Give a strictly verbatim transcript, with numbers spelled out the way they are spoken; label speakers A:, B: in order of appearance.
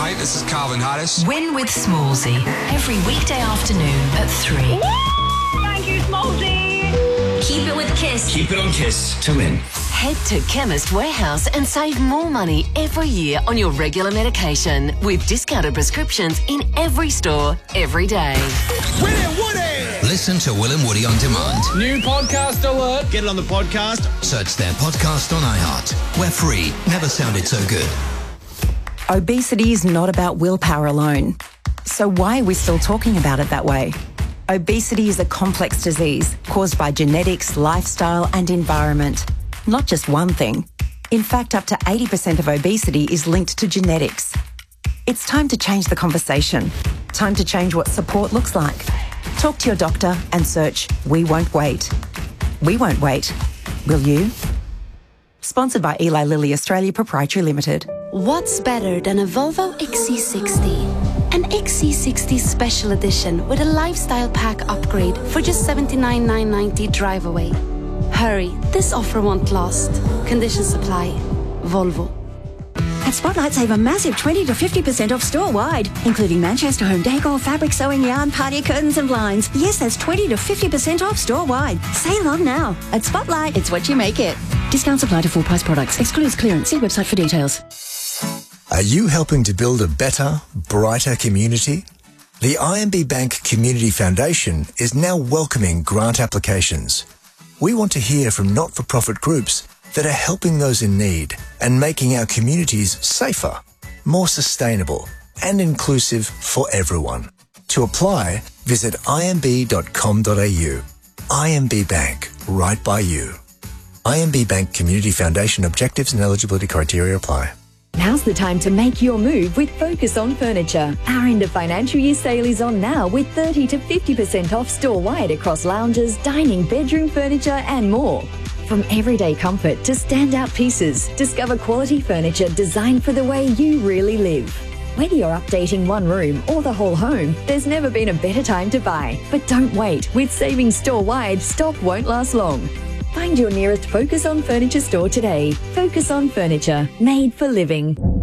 A: mate. This is Calvin Harris.
B: Win with Smallsy. Every weekday afternoon at three.
C: Woo! Thank you, Smallsy.
D: Keep it with Kiss.
E: Keep it on Kiss to win.
F: Head to Chemist Warehouse and save more money every year on your regular medication with discounted prescriptions in every store, every day.
G: Will and Woody!
H: Listen to Will and Woody on demand.
G: New podcast alert.
E: Get it on the podcast.
H: Search their podcast on iHeart. We're free. Never sounded so good.
I: Obesity is not about willpower alone. So why are we still talking about it that way? Obesity is a complex disease caused by genetics, lifestyle and environment. Not just one thing. In fact, up to eighty percent of obesity is linked to genetics. It's time to change the conversation. Time to change what support looks like. Talk to your doctor and search We Won't Wait. We won't wait. Will you? Sponsored by Eli Lilly Australia Proprietary Limited.
J: What's better than a Volvo X C sixty? An X C sixty Special Edition with a lifestyle pack upgrade for just seventy-nine thousand nine hundred ninety dollars drive away. Hurry, this offer won't last. Conditions apply. Volvo.
K: At Spotlight, save a massive twenty to fifty percent off store-wide, including Manchester home decor, fabric sewing yarn, party curtains and blinds. Yes, that's twenty to fifty percent off store-wide. Save on now. At Spotlight, it's what you make it. Discounts apply to full-price products. Excludes clearance. See website for details.
L: Are you helping to build a better, brighter community? The I M B Bank Community Foundation is now welcoming grant applications. We want to hear from not-for-profit groups that are helping those in need and making our communities safer, more sustainable and inclusive for everyone. To apply, visit i m b dot com dot a u. I M B Bank, right by you. I M B Bank Community Foundation objectives and eligibility criteria apply.
M: Now's the time to make your move with Focus on Furniture. Our end of financial year sale is on now with thirty to fifty percent off store-wide across lounges, dining, bedroom furniture and more. From everyday comfort to standout pieces, discover quality furniture designed for the way you really live. Whether you're updating one room or the whole home, there's never been a better time to buy. But don't wait. With savings store-wide, stock won't last long. Find your nearest Focus on Furniture store today. Focus on Furniture, made for living.